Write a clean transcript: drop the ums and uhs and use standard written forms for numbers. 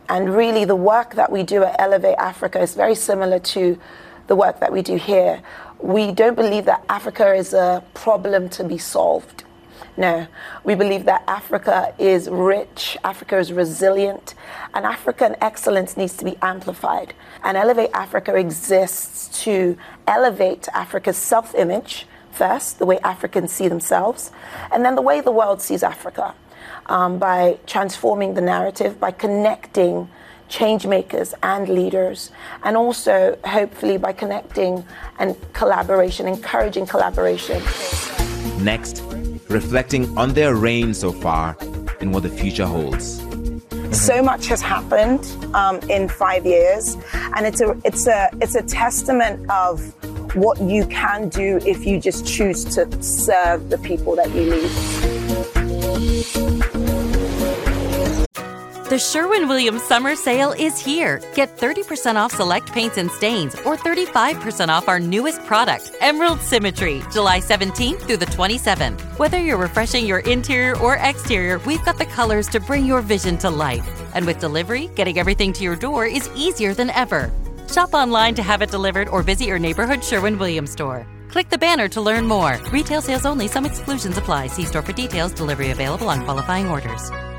And really the work that we do at Elevate Africa is very similar to the work that we do here. We don't believe that Africa is a problem to be solved. No, we believe that Africa is rich, Africa is resilient, and African excellence needs to be amplified. And Elevate Africa exists to elevate Africa's self-image first, the way Africans see themselves, and then the way the world sees Africa, by transforming the narrative, by connecting change makers and leaders, and also hopefully by connecting and collaboration, encouraging collaboration. Next, reflecting on their reign so far and what the future holds. So much has happened in 5 years, and it's a testament of what you can do if you just choose to serve the people that you lead. The Sherwin-Williams Summer Sale is here. Get 30% off select paints and stains, or 35% off our newest product, Emerald Symmetry, July 17th through the 27th. Whether you're refreshing your interior or exterior, we've got the colors to bring your vision to life. And with delivery, getting everything to your door is easier than ever. Shop online to have it delivered or visit your neighborhood Sherwin-Williams store. Click the banner to learn more. Retail sales only. Some exclusions apply. See store for details. Delivery available on qualifying orders.